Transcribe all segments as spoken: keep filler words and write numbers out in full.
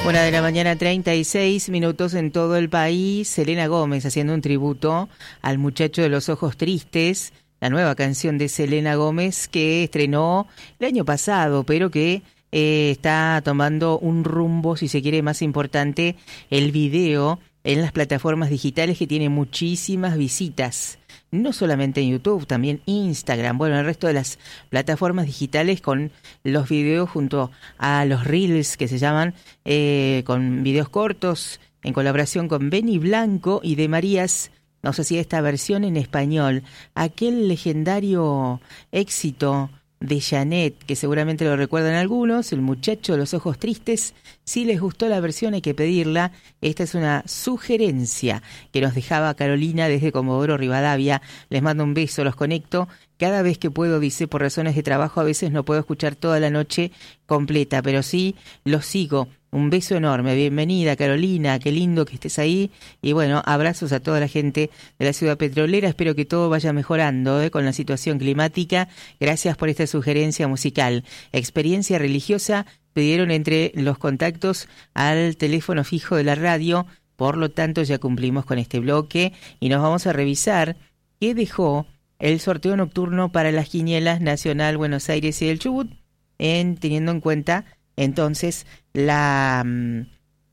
Una de la mañana, treinta y seis minutos en todo el país. Selena Gómez haciendo un tributo al muchacho de los ojos tristes, la nueva canción de Selena Gómez que estrenó el año pasado, pero que eh, está tomando un rumbo, si se quiere, más importante, el video en las plataformas digitales, que tiene muchísimas visitas. No solamente en YouTube, también Instagram, bueno, el resto de las plataformas digitales, con los videos junto a los Reels, que se llaman, eh, con videos cortos, en colaboración con Benny Blanco y de Marías. No sé si esta versión en español, aquel legendario éxito de Janet, que seguramente lo recuerdan algunos, el muchacho de los ojos tristes. Si les gustó la versión hay que pedirla. Esta es una sugerencia que nos dejaba Carolina desde Comodoro Rivadavia. Les mando un beso, los conecto cada vez que puedo, dice, por razones de trabajo a veces no puedo escuchar toda la noche completa, pero sí los sigo. Un beso enorme, bienvenida Carolina, qué lindo que estés ahí. Y bueno, abrazos a toda la gente de la ciudad petrolera. Espero que todo vaya mejorando ¿eh? con la situación climática. Gracias por esta sugerencia musical. Experiencia religiosa pidieron entre los contactos al teléfono fijo de la radio. Por lo tanto, ya cumplimos con este bloque y nos vamos a revisar qué dejó el sorteo nocturno para las quinielas Nacional, Buenos Aires y el Chubut, en, teniendo en cuenta entonces la um,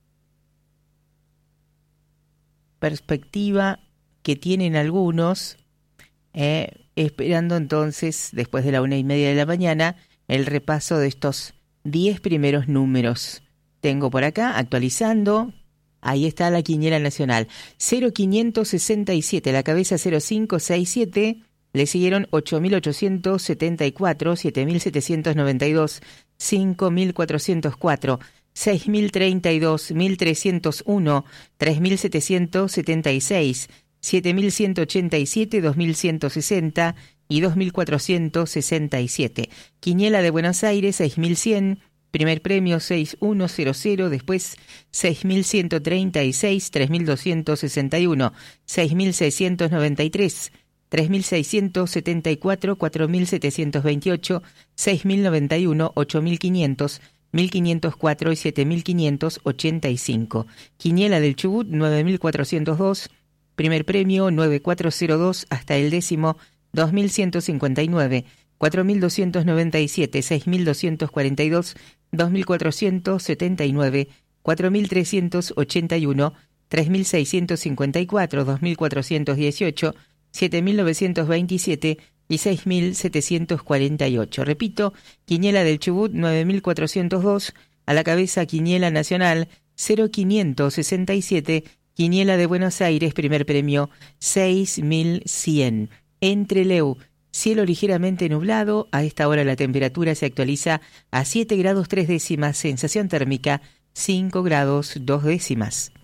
perspectiva que tienen algunos, eh, esperando entonces, después de la una y media de la mañana, el repaso de estos diez primeros números. Tengo por acá, actualizando, ahí está la quiniela nacional, cero quinientos sesenta y siete, la cabeza cero cinco sesenta y siete, le siguieron ocho mil ochocientos setenta y cuatro, siete mil setecientos noventa y dos, cinco mil cuatrocientos cuatro, seis mil treinta y dos, mil trescientos uno, tres mil setecientos setenta y seis, siete mil ciento ochenta y siete, dos mil ciento sesenta y dos mil cuatrocientos sesenta y siete. Quiniela de Buenos Aires, seis mil cien, primer premio seis mil ciento, después seis mil ciento treinta y seis, tres mil doscientos sesenta y uno, seis mil seiscientos noventa y tres, tres mil seiscientos setenta y cuatro, cuatro mil setecientos veintiocho, seis mil noventa y uno, ocho mil quinientos, mil quinientos cuatro y siete mil quinientos ochenta y cinco. Quiniela del Chubut, nueve mil cuatrocientos dos, primer premio nueve mil cuatrocientos dos hasta el décimo, dos mil ciento cincuenta y nueve, cuatro mil doscientos noventa y siete, seis mil doscientos cuarenta y dos, dos mil cuatrocientos setenta y nueve, cuatro mil trescientos ochenta y uno, tres mil seiscientos cincuenta y cuatro, dos mil cuatrocientos dieciocho, siete mil novecientos veintisiete y seis mil setecientos cuarenta y ocho. Repito, quiniela del Chubut, nueve mil cuatrocientos dos, a la cabeza quiniela nacional, cero quinientos sesenta y siete, quiniela de Buenos Aires, primer premio, seis mil cien. Entre Leu, cielo ligeramente nublado, a esta hora la temperatura se actualiza a siete grados tres décimas, sensación térmica cinco grados dos décimas.